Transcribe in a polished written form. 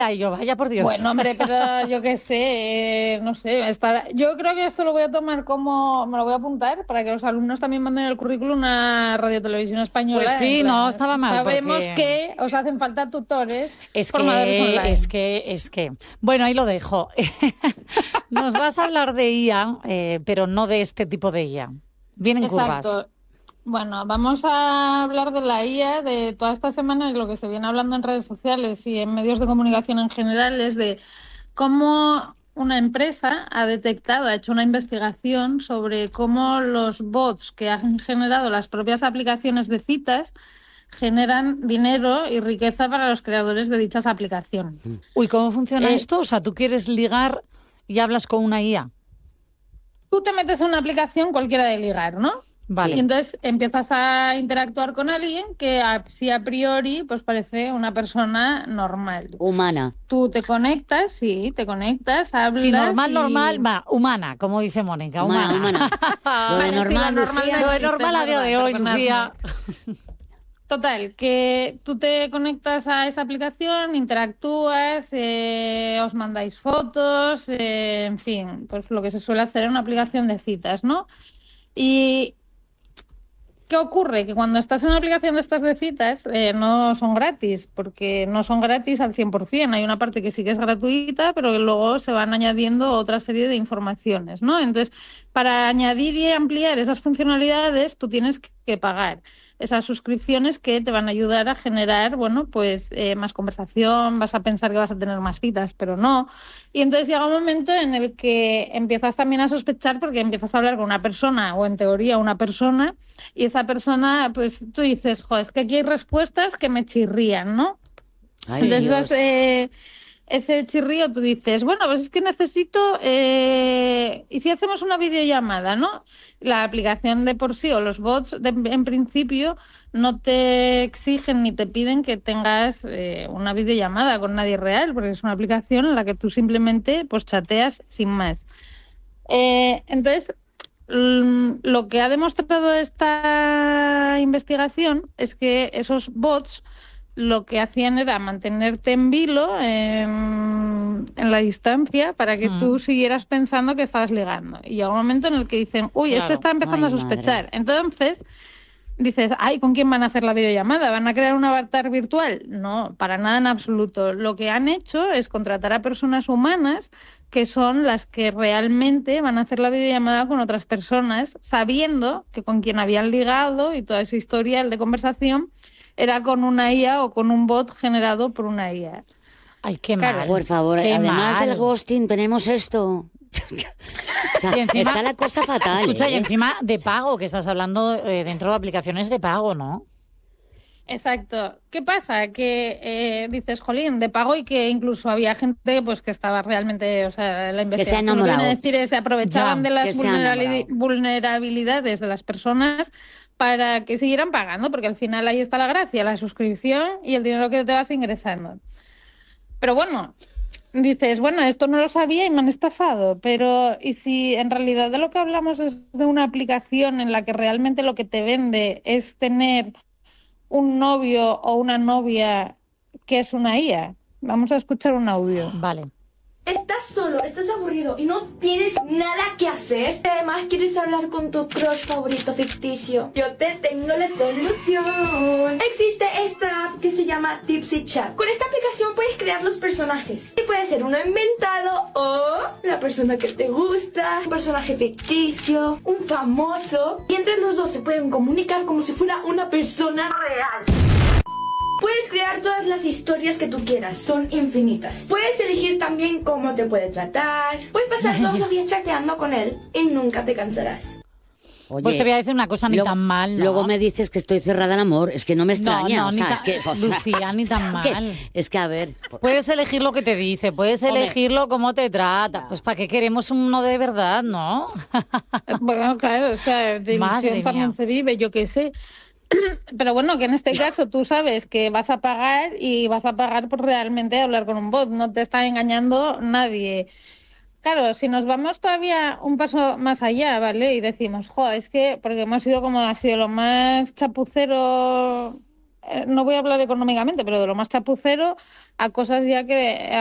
Ay, yo, vaya por Dios. Bueno, hombre, pero yo qué sé, no sé. Yo creo que esto lo voy a tomar como, me lo voy a apuntar para que los alumnos también manden el currículum a Radio Televisión Pues Española. En sí, no, plan, estaba mal, sabemos porque que os hacen falta tutores, es formadores que, online. es que. Bueno, ahí lo dejo. Nos vas a hablar de IA, pero no de este tipo de IA. Vienen curvas. Exacto. Bueno, vamos a hablar de la IA de toda esta semana y lo que se viene hablando en redes sociales y en medios de comunicación en general es de cómo una empresa ha detectado, ha hecho una investigación sobre cómo los bots que han generado las propias aplicaciones de citas generan dinero y riqueza para los creadores de dichas aplicaciones. Uy, ¿cómo funciona Eh, esto? O sea, tú quieres ligar y hablas con una IA. Tú te metes en una aplicación cualquiera de ligar, ¿no? Vale. Y entonces empiezas a interactuar con alguien que sí a priori pues parece una persona normal. Humana. Tú te conectas, sí, te conectas, hablas Si normal, y... normal, va, humana, como dice Mónica, humana. Humana. Lo de Vale, sí, normal, lo normal Lucía. no Lo de existe, normal a es día de verdad, hoy, perdonadme. Lucía. Total, que tú te conectas a esa aplicación, interactúas, os mandáis fotos, en fin, pues lo que se suele hacer en una aplicación de citas, ¿no? Y ¿qué ocurre? Que cuando estás en una aplicación de estas de citas, no son gratis, porque no son gratis al 100%. Hay una parte que sí que es gratuita, pero que luego se van añadiendo otra serie de informaciones, ¿no? Entonces, para añadir y ampliar esas funcionalidades, tú tienes que pagar esas suscripciones que te van a ayudar a generar, bueno, pues más conversación, vas a pensar que vas a tener más citas, pero no. Y entonces llega un momento en el que empiezas también a sospechar porque empiezas a hablar con una persona, o en teoría una persona, y esa persona, pues tú dices, jo, es que aquí hay respuestas que me chirrían, ¿no? Ay, Entonces, Dios. ese chirrío tú dices, bueno, pues es que necesito, y si hacemos una videollamada, ¿no? La aplicación de por sí o los bots en principio no te exigen ni te piden que tengas una videollamada con nadie real, porque es una aplicación en la que tú simplemente pues chateas sin más. Entonces, lo que ha demostrado esta investigación es que esos bots lo que hacían era mantenerte en vilo en la distancia para que tú siguieras pensando que estabas ligando. Y llega un momento en el que dicen, uy, este Claro. está empezando Ay, a sospechar. madre. Entonces dices, ay, ¿con quién van a hacer la videollamada? ¿Van a crear un avatar virtual? No, para nada en absoluto. Lo que han hecho es contratar a personas humanas que son las que realmente van a hacer la videollamada con otras personas, sabiendo que con quien habían ligado y toda esa historial de conversación era con una IA o con un bot generado por una IA. Ay, qué Claro. mal. Por favor, qué además mal. del ghosting, tenemos esto. O sea, Y encima- está la cosa fatal. Escucha, y ¿eh? encima de pago, que estás hablando dentro de aplicaciones de pago, ¿no? Exacto. ¿Qué pasa? Que dices, jolín, de pago y que incluso había gente pues que estaba realmente, o sea, la investigación lo que viene a enamorado. decir es se aprovechaban Ya, de las que se ha enamorado. vulnerabilidades de las personas para que siguieran pagando, porque al final ahí está la gracia, la suscripción y el dinero que te vas ingresando. Pero bueno, dices, bueno, esto no lo sabía y me han estafado, pero ¿y si en realidad de lo que hablamos es de una aplicación en la que realmente lo que te vende es tener un novio o una novia que es una IA? Vamos a escuchar un audio. Vale. Estás solo, estás aburrido y no tienes nada que hacer. Además, quieres hablar con tu crush favorito ficticio. Yo te tengo la solución. Existe esta app que se llama Tipsy Chat. Con esta aplicación puedes crear los personajes. Y puede ser uno inventado o la persona que te gusta, un personaje ficticio, un famoso. Y entre los dos se pueden comunicar como si fuera una persona real. Puedes crear todas las historias que tú quieras, son infinitas. Puedes elegir también cómo te puede tratar. Puedes pasar todos los días chateando con él y nunca te cansarás. Oye, Pues te voy a decir una cosa, ni tan mal, ¿no? Luego me dices que estoy cerrada al amor. Es que no me extraña. No, o ni sea, tan- es que, o sea, Lucía, ni tan es que- mal. Es que, a ver. Puedes elegir lo que te dice, puedes Hombre. elegirlo cómo te trata. Pues ¿para qué queremos uno de verdad, no? Bueno, claro, o sea, de Madre ilusión también mía. se vive, yo qué sé. Pero bueno, que en este caso tú sabes que vas a pagar y vas a pagar por realmente hablar con un bot, no te está engañando nadie. Claro, si nos vamos todavía un paso más allá, ¿vale? Y decimos, jo, es que, porque hemos sido como ha sido lo más chapucero no voy a hablar económicamente, pero de lo más chapucero, a cosas ya que